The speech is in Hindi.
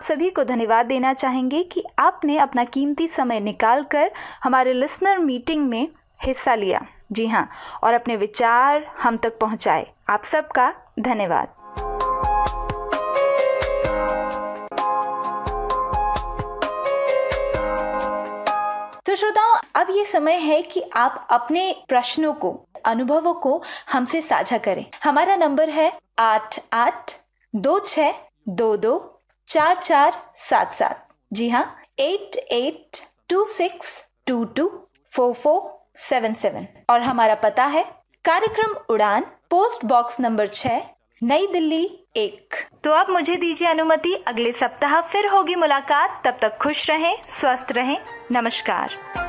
सभी को धन्यवाद देना चाहेंगे कि आपने अपना कीमती समय निकालकर हमारे लिसनर मीटिंग में हिस्सा लिया। जी हाँ, और अपने विचार हम तक पहुंचाए। आप सबका धन्यवाद। तो श्रोताओं, अब ये समय है कि आप अपने प्रश्नों को, अनुभवों को हमसे साझा करें। हमारा नंबर है 8826224477। जी हाँ, 8826224477। और हमारा पता है कार्यक्रम उड़ान, पोस्ट बॉक्स नंबर 6, नई दिल्ली 1। तो अब मुझे दीजिए अनुमति, अगले सप्ताह फिर होगी मुलाकात। तब तक खुश रहें, स्वस्थ रहें। नमस्कार।